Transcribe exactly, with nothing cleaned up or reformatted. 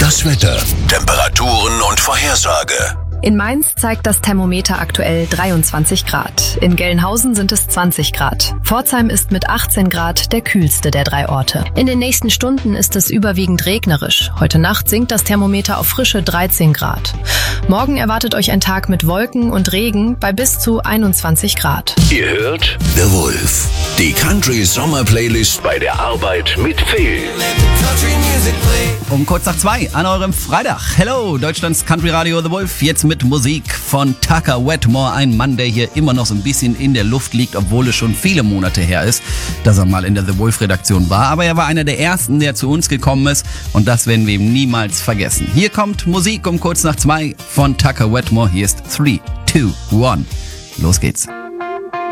Das Wetter, Temperaturen und Vorhersage. In Mainz zeigt das Thermometer aktuell dreiundzwanzig Grad. In Gelnhausen sind es zwanzig Grad. Pforzheim ist mit achtzehn Grad der kühlste der drei Orte. In den nächsten Stunden ist es überwiegend regnerisch. Heute Nacht sinkt das Thermometer auf frische dreizehn Grad. Morgen erwartet euch ein Tag mit Wolken und Regen bei bis zu einundzwanzig Grad. Ihr hört The Wolf, die Country Sommer Playlist bei der Arbeit mit Phil. Um kurz nach zwei an eurem Freitag. Hello, Deutschlands Country Radio The Wolf. Jetzt mit Musik von Tucker Wetmore. Ein Mann, der hier immer noch so ein bisschen in der Luft liegt, obwohl es schon viele Monate her ist, dass er mal in der The Wolf Redaktion war. Aber er war einer der ersten, der zu uns gekommen ist. Und das werden wir ihm niemals vergessen. Hier kommt Musik um kurz nach zwei von Tucker Wetmore. Hier ist three, two, one. Los geht's.